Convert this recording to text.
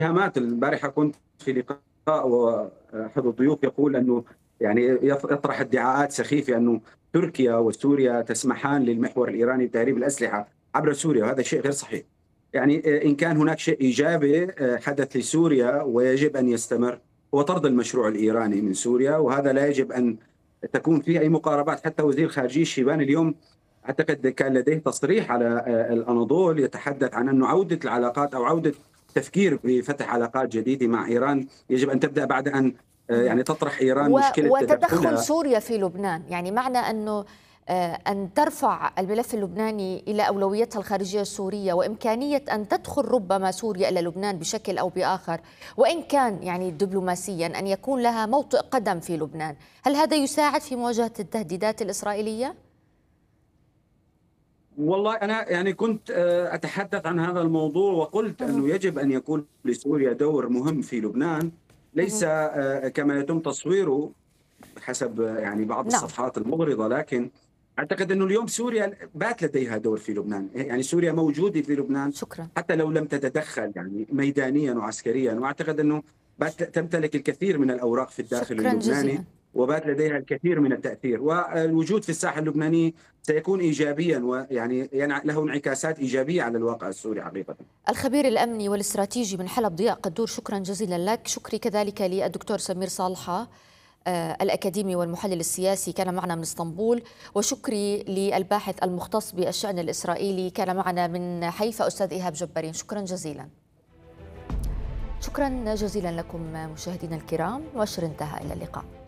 اتهامات. البارحة كنت في لقاء وأحد الضيوف يقول أنه يعني يطرح ادعاءات سخيفة أنه تركيا وسوريا تسمحان للمحور الإيراني بتهريب الأسلحة عبر سوريا، وهذا شيء غير صحيح. يعني إن كان هناك شيء إيجابي حدث لسوريا ويجب أن يستمر، هو طرد المشروع الإيراني من سوريا، وهذا لا يجب أن تكون فيه أي مقاربات. حتى وزير خارجية الشيباني اليوم أعتقد كان لديه تصريح على الأناضول يتحدث عن أنه عودة العلاقات أو عودة تفكير بفتح علاقات جديدة مع إيران يجب أن تبدأ بعد أن يعني تطرح إيران مشكلة وتدخل تدخلها. سوريا في لبنان، يعني معنى أنه أن ترفع الملف اللبناني إلى أولويتها الخارجية السورية وإمكانية أن تدخل ربما سوريا إلى لبنان بشكل أو بآخر، وإن كان يعني دبلوماسيا أن يكون لها موطئ قدم في لبنان. هل هذا يساعد في مواجهة التهديدات الإسرائيلية؟ والله أنا يعني كنت أتحدث عن هذا الموضوع وقلت مهم. أنه يجب أن يكون لسوريا دور مهم في لبنان، ليس مهم. كما يتم تصويره حسب يعني بعض نعم. الصفحات المغرضة. لكن أعتقد أنه اليوم سوريا بات لديها دور في لبنان، يعني سوريا موجودة في لبنان شكرا. حتى لو لم تتدخل يعني ميدانيا وعسكريا، وأعتقد أنه بات تمتلك الكثير من الأوراق في الداخل شكرا اللبناني، جزيلا. وبات لديها الكثير من التأثير، والوجود في الساحة اللبنانية سيكون إيجابيا، ويعني له انعكاسات إيجابية على الواقع السوري حقيقة. الخبير الأمني والاستراتيجي من حلب ضياء قدور، شكرا جزيلا لك. شكري كذلك للدكتور سمير صالحة الأكاديمي والمحلل السياسي، كان معنا من اسطنبول. وشكري للباحث المختص بالشأن الإسرائيلي، كان معنا من حيفا أستاذ إيهاب جبارين. شكرا جزيلا. شكرا جزيلا لكم مشاهدينا الكرام، مؤشر انتهى، إلى اللقاء.